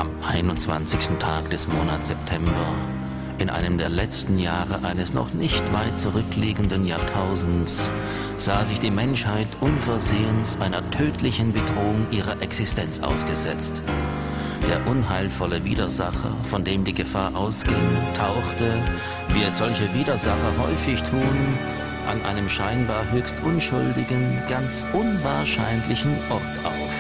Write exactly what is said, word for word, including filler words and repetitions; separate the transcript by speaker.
Speaker 1: Am einundzwanzigsten Tag des Monats September, in einem der letzten Jahre eines noch nicht weit zurückliegenden Jahrtausends, sah sich die Menschheit unversehens einer tödlichen Bedrohung ihrer Existenz ausgesetzt. Der unheilvolle Widersacher, von dem die Gefahr ausging, tauchte, wie es solche Widersacher häufig tun, an einem scheinbar höchst unschuldigen, ganz unwahrscheinlichen Ort auf.